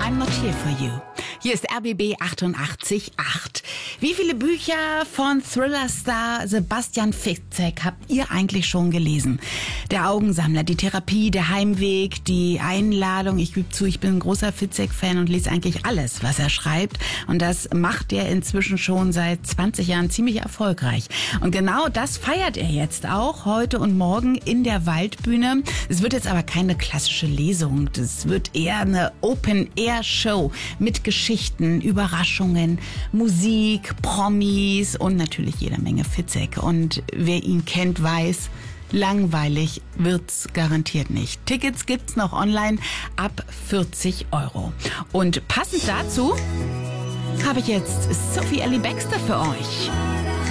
I'm Not Here For You. Hier ist RBB 88.8. Wie viele Bücher von Thriller-Star Sebastian Fitzek habt ihr eigentlich schon gelesen? Der Augensammler, die Therapie, der Heimweg, die Einladung. Ich gebe zu, ich bin ein großer Fitzek-Fan und lese eigentlich alles, was er schreibt. Und das macht er inzwischen schon seit 20 Jahren ziemlich erfolgreich. Und genau das feiert er jetzt auch heute und morgen in der Waldbühne. Es wird jetzt aber keine klassische Lesung. Das wird eher eine Open-Air-Show mit Geschichten, Überraschungen, Musik, Promis und natürlich jede Menge Fitzek. Und wer ihn kennt, weiß, langweilig wird's garantiert nicht. Tickets gibt's noch online ab 40 €. Und passend dazu habe ich jetzt Sophie Ellie Bextor für euch.